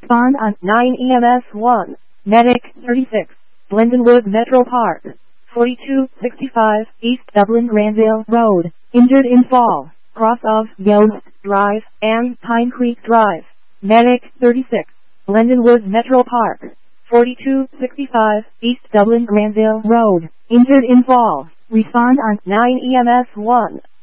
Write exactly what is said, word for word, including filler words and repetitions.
Respond on nine E M S one. Medic thirty-six. Blendenwood Metro Park. forty-two sixty-five East Dublin Granville Road. Injured in fall. Cross of Yost Drive and Pine Creek Drive. Medic thirty-six. Blendenwood Metro Park. forty-two sixty-five East Dublin Granville Road. Injured in fall. Respond on nine E M S one.